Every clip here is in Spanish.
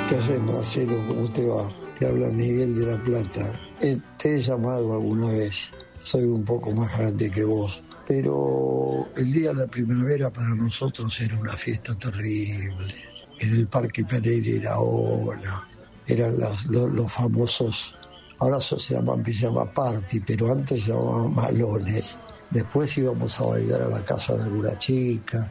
¿Qué haces, Marcelo? ¿Cómo te va? Te habla Miguel de La Plata. Te he llamado alguna vez. Soy un poco más grande que vos. Pero el día de la primavera para nosotros era una fiesta terrible. En el Parque Pereira era ola. Eran los famosos, ahora eso se llama party, pero antes se llamaban malones. Después íbamos a bailar a la casa de alguna chica.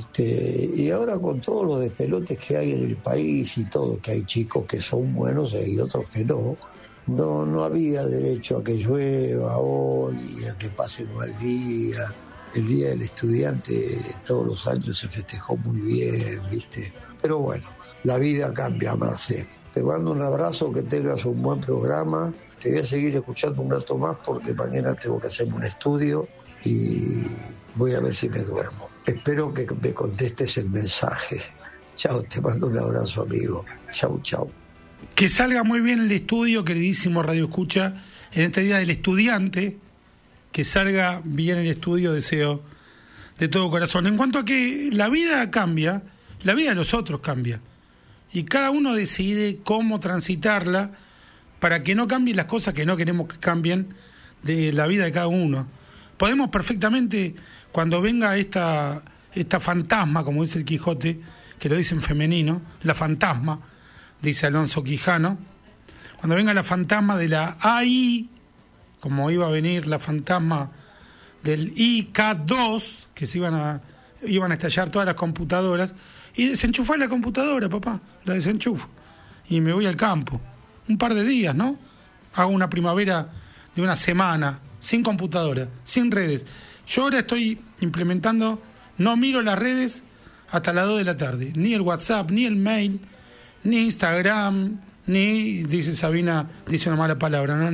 Y ahora con todos los despelotes que hay en el país y todo, que hay chicos que son buenos y hay otros que no había derecho a que llueva hoy, a que pase un mal día. El Día del Estudiante todos los años se festejó muy bien, ¿viste? Pero bueno, la vida cambia, Marce. Te mando un abrazo, que tengas un buen programa. Te voy a seguir escuchando un rato más porque mañana tengo que hacerme un estudio y voy a ver si me duermo. Espero que me contestes el mensaje. Chao, te mando un abrazo, amigo. Chau, chau. Que salga muy bien el estudio, queridísimo Radio Escucha, en este Día del Estudiante. Que salga bien el estudio, deseo de todo corazón. En cuanto a que la vida cambia, la vida de los otros cambia. Y cada uno decide cómo transitarla para que no cambien las cosas que no queremos que cambien de la vida de cada uno. Podemos perfectamente, cuando venga esta fantasma, como dice el Quijote, que lo dice en femenino, la fantasma, dice Alonso Quijano, cuando venga la fantasma de la AI, como iba a venir la fantasma del IK2, que iban a estallar todas las computadoras, y desenchufar la computadora, papá, la desenchufo, y me voy al campo, un par de días, ¿no? Hago una primavera de una semana, sin computadora, sin redes. Yo ahora estoy implementando, no miro las redes hasta las 2 de la tarde, ni el WhatsApp, ni el mail, ni Instagram, ni, dice Sabina, dice una mala palabra, ¿no?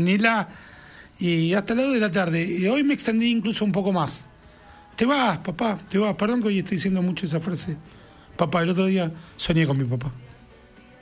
Y hasta las 2 de la tarde. Y hoy me extendí incluso un poco más. Te vas, papá, te vas. Perdón que hoy estoy diciendo mucho esa frase. Papá, el otro día soñé con mi papá.